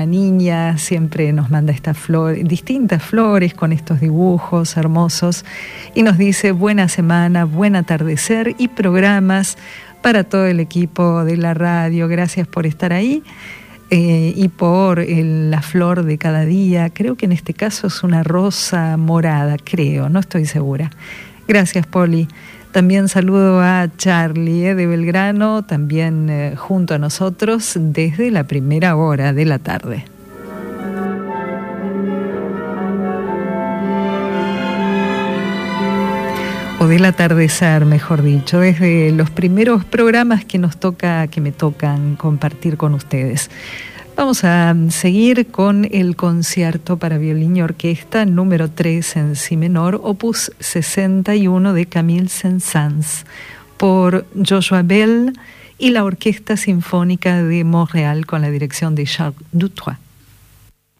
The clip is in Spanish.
La niña siempre nos manda estas flores, distintas flores con estos dibujos hermosos y nos dice buena semana, buen atardecer y programas para todo el equipo de la radio. Gracias por estar ahí y por la flor de cada día. Creo que en este caso es una rosa morada, creo, no estoy segura. Gracias, Poli. También saludo a Charlie de Belgrano, también junto a nosotros desde la primera hora de la tarde. O del atardecer, mejor dicho, desde los primeros programas que me tocan compartir con ustedes. Vamos a seguir con el concierto para violín y orquesta número 3 en si menor, opus 61 de Camille Saint-Saëns, por Joshua Bell y la Orquesta Sinfónica de Montreal con la dirección de Jacques Dutronc.